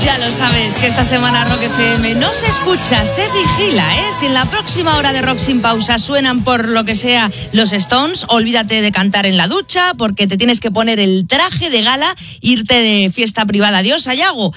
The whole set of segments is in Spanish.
Ya lo sabes, que esta semana Rock FM no se escucha, se vigila, ¿eh? Si en la próxima hora de Rock Sin Pausa suenan por lo que sea los Stones, olvídate de cantar en la ducha, porque te tienes que poner el traje de gala, irte de fiesta privada. Adiós, Ayago.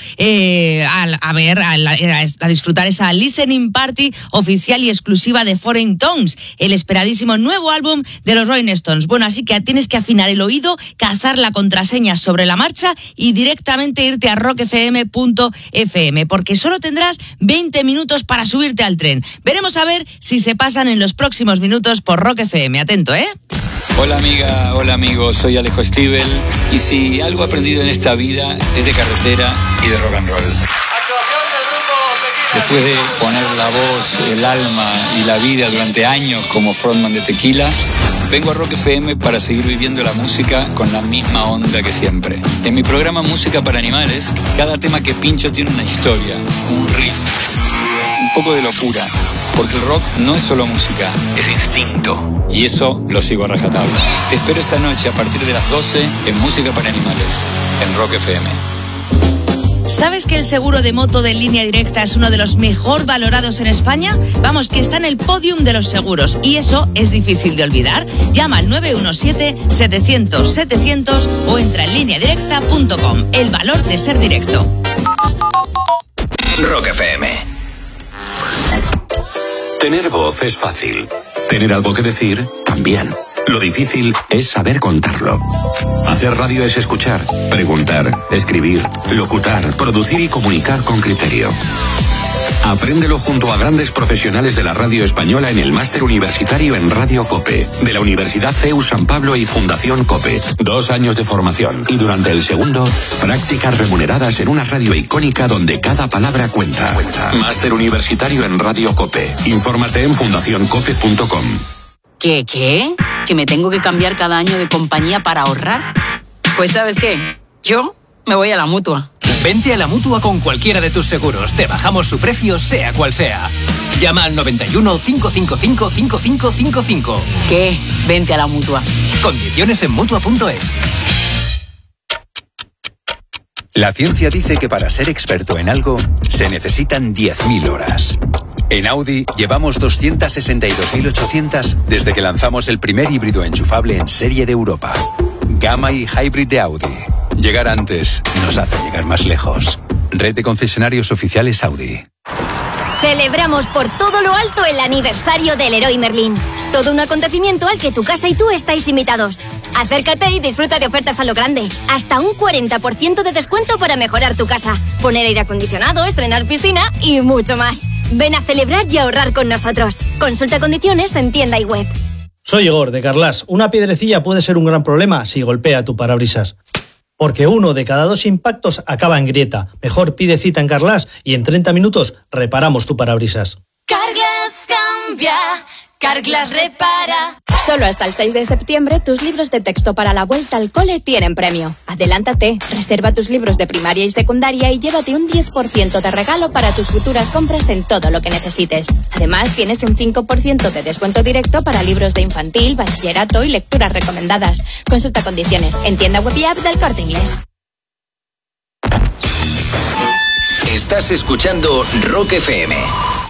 A disfrutar esa listening party oficial y exclusiva de Foreign Tongues, el esperadísimo nuevo álbum de los Rolling Stones. Bueno, así que tienes que afinar el oído, cazar la contraseña sobre la marcha y directamente irte a rockfm.fm, porque solo tendrás 20 minutos para subirte al tren. Veremos a ver si se pasan en los próximos minutos por Rock FM. Atento, ¿eh? Hola amiga, hola amigo, soy Alejo Stivel y si algo he aprendido en esta vida es de carretera y de rock and roll. Después de poner la voz, el alma y la vida durante años como frontman de Tequila, vengo a Rock FM para seguir viviendo la música con la misma onda que siempre. En mi programa Música para Animales, cada tema que pincho tiene una historia, un riff, un poco de locura. Porque el rock no es solo música, es instinto. Y eso lo sigo a rajatabla. Te espero esta noche a partir de las 12 en Música para Animales, en Rock FM. ¿Sabes que el seguro de moto de Línea Directa es uno de los mejor valorados en España? Vamos, que está en el podium de los seguros y eso es difícil de olvidar. Llama al 917-700-700 o entra en lineadirecta.com. El valor de ser directo. Rock FM. Tener voz es fácil. Tener algo que decir, también. Lo difícil es saber contarlo. Hacer radio es escuchar, preguntar, escribir, locutar, producir y comunicar con criterio. Apréndelo junto a grandes profesionales de la radio española en el máster universitario en Radio COPE, de la Universidad CEU San Pablo y Fundación COPE. 2 años de formación y durante el segundo, prácticas remuneradas en una radio icónica donde cada palabra cuenta. Máster universitario en Radio COPE. Infórmate en fundacioncope.com. ¿Qué? ¿Que me tengo que cambiar cada año de compañía para ahorrar? Pues ¿sabes qué? Yo me voy a la Mutua. Vente a la Mutua con cualquiera de tus seguros. Te bajamos su precio, sea cual sea. Llama al 91 555 5555. ¿Qué? Vente a la Mutua. Condiciones en Mutua.es. La ciencia dice que para ser experto en algo se necesitan 10.000 horas. En Audi llevamos 262.800 desde que lanzamos el primer híbrido enchufable en serie de Europa. Gamma y Hybrid de Audi. Llegar antes nos hace llegar más lejos. Red de concesionarios oficiales Audi. Celebramos por todo lo alto el aniversario del Leroy Merlin. Todo un acontecimiento al que tu casa y tú estáis invitados. Acércate y disfruta de ofertas a lo grande. Hasta un 40% de descuento para mejorar tu casa. Poner aire acondicionado, estrenar piscina y mucho más. Ven a celebrar y ahorrar con nosotros. Consulta condiciones en tienda y web. Soy Igor, de Carlas. Una piedrecilla puede ser un gran problema si golpea tu parabrisas. Porque 1 de cada 2 impactos acaba en grieta. Mejor pide cita en Carlas y en 30 minutos reparamos tu parabrisas. Carglass cambia, Carglass repara. Solo hasta el 6 de septiembre tus libros de texto para la vuelta al cole tienen premio. Adelántate, reserva tus libros de primaria y secundaria y llévate un 10% de regalo para tus futuras compras en todo lo que necesites. Además, tienes un 5% de descuento directo para libros de infantil, bachillerato y lecturas recomendadas. Consulta condiciones en tienda web y app del Corte Inglés. Estás escuchando Rock FM.